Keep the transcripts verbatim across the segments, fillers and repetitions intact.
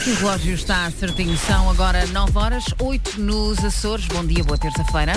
E o relógio está certinho. São agora nove horas, oito nos Açores. Bom dia, boa terça-feira.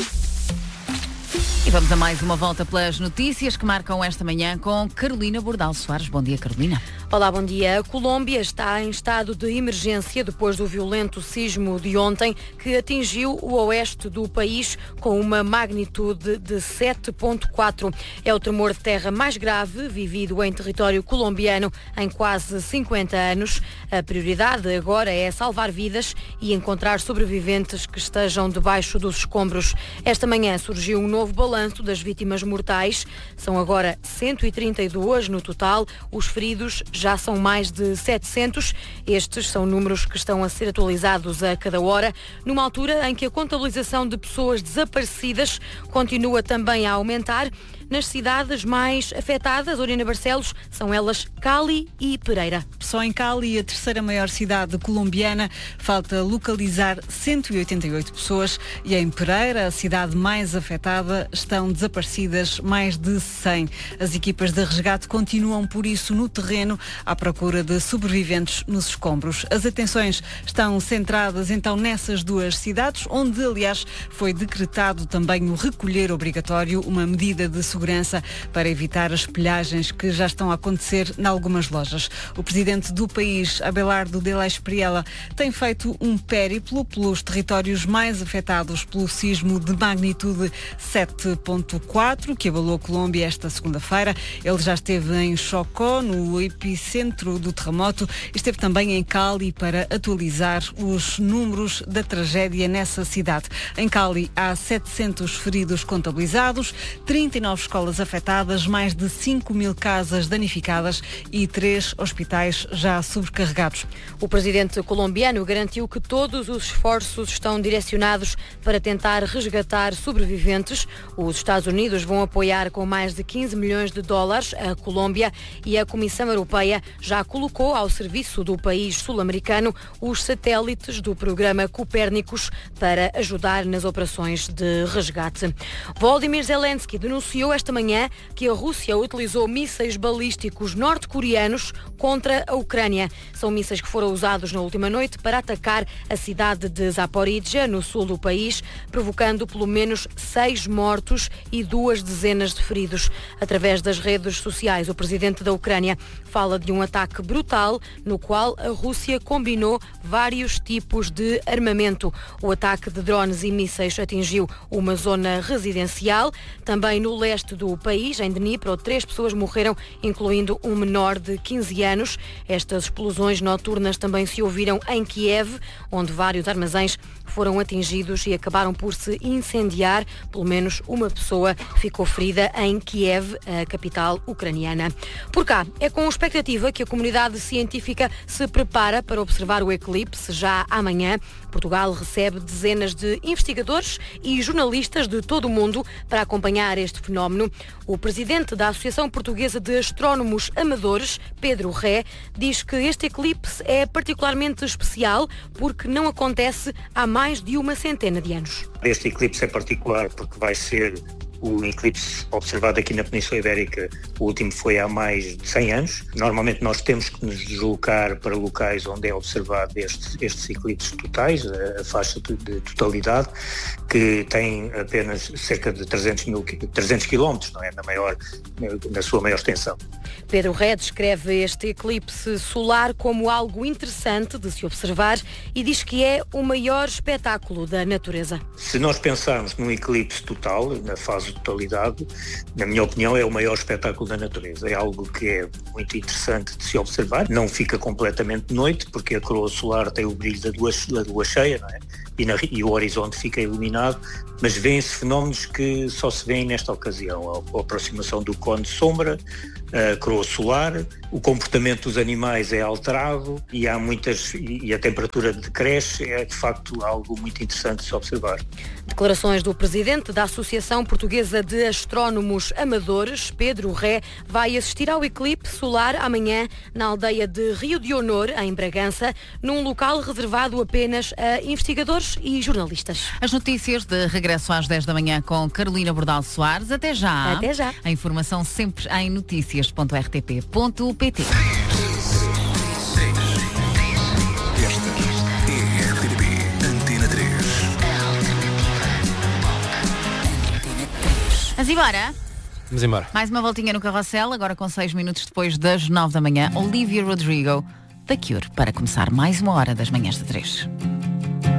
E vamos a mais uma volta pelas notícias que marcam esta manhã com Carolina Bordal Soares. Bom dia, Carolina. Olá, bom dia. A Colômbia está em estado de emergência depois do violento sismo de ontem que atingiu o oeste do país com uma magnitude de sete ponto quatro. É o tremor de terra mais grave vivido em território colombiano em quase cinquenta anos. A prioridade agora é salvar vidas e encontrar sobreviventes que estejam debaixo dos escombros. Esta manhã surgiu um novo balanço das vítimas mortais. São agora cento e trinta e duas no total. Os feridos já são mais de setecentos. Estes são números que estão a ser atualizados a cada hora, numa altura em que a contabilização de pessoas desaparecidas continua também a aumentar. Nas cidades mais afetadas, Oriana Barcelos, são elas Cali e Pereira. Só em Cali, a terceira maior cidade colombiana, falta localizar cento e oitenta e oito pessoas e em Pereira, a cidade mais afetada, estão desaparecidas mais de cem. As equipas de resgate continuam, por isso, no terreno à procura de sobreviventes nos escombros. As atenções estão centradas então nessas duas cidades, onde, aliás, foi decretado também o recolher obrigatório, uma medida de segurança para evitar as pilhagens que já estão a acontecer em algumas lojas. O presidente do país, Abelardo de la Espriella, tem feito um périplo pelos territórios mais afetados pelo sismo de magnitude sete ponto quatro, que abalou a Colômbia esta segunda-feira. Ele já esteve em Chocó, no epicentro do terremoto, e esteve também em Cali para atualizar os números da tragédia nessa cidade. Em Cali há setecentos feridos contabilizados, trinta e nove escolas afetadas, mais de cinco mil casas danificadas e três hospitais já sobrecarregados. O presidente colombiano garantiu que todos os esforços estão direcionados para tentar resgatar sobreviventes. Os Estados Unidos vão apoiar com mais de quinze milhões de dólares a Colômbia e a Comissão Europeia já colocou ao serviço do país sul-americano os satélites do programa Copérnicos para ajudar nas operações de resgate. Volodymyr Zelensky denunciou esta manhã que a Rússia utilizou mísseis balísticos norte-coreanos contra a Ucrânia. São mísseis que foram usados na última noite para atacar a cidade de Zaporizhia, no sul do país, provocando pelo menos seis mortos e duas dezenas de feridos. Através das redes sociais, o presidente da Ucrânia fala de um ataque brutal no qual a Rússia combinou vários tipos de armamento. O ataque de drones e mísseis atingiu uma zona residencial. Também no leste do país, em Dnipro, três pessoas morreram, incluindo um menor de quinze anos. Estas explosões noturnas também se ouviram em Kiev, onde vários armazéns foram atingidos e acabaram por se incendiar. Pelo menos uma pessoa ficou ferida em Kiev, a capital ucraniana. Por cá, é com expectativa que a comunidade científica se prepara para observar o eclipse já amanhã. Portugal recebe dezenas de investigadores e jornalistas de todo o mundo para acompanhar este fenómeno. O presidente da Associação Portuguesa de Astrónomos Amadores, Pedro Ré, diz que este eclipse é particularmente especial porque não acontece há mais de uma centena de anos. Este eclipse é particular porque vai ser o eclipse observado aqui na Península Ibérica. O último foi há mais de cem anos. Normalmente nós temos que nos deslocar para locais onde é observado estes, estes eclipses totais, a, a faixa de totalidade, que tem apenas cerca de trezentos quilómetros, não é? Na, maior, na sua maior extensão. Pedro Ré descreve este eclipse solar como algo interessante de se observar e diz que é o maior espetáculo da natureza. Se nós pensarmos num eclipse total, na fase de totalidade, na minha opinião é o maior espetáculo da natureza. É algo que é muito interessante de se observar. Não fica completamente de noite, porque a coroa solar tem o brilho da lua, da lua cheia, não é? E, na, e o horizonte fica iluminado, mas vêem-se fenómenos que só se vêem nesta ocasião. A, a aproximação do cone de sombra, a coroa solar, o comportamento dos animais é alterado e há muitas e a temperatura decresce. É de facto algo muito interessante de se observar. Declarações do presidente da Associação Portuguesa de Astrónomos Amadores, Pedro Ré, vai assistir ao eclipse solar amanhã na aldeia de Rio de Honor, em Bragança, num local reservado apenas a investigadores e jornalistas. As notícias de regresso às dez da manhã com Carolina Bordal Soares. Até já. Até já. A informação sempre em notícias ponto r t p ponto p t. Este Vamos embora? Vamos embora. Mais uma voltinha no carrossel, agora com seis minutos depois das nove da manhã. Olivia Rodrigo, da Cure, para começar mais uma hora das manhãs de três.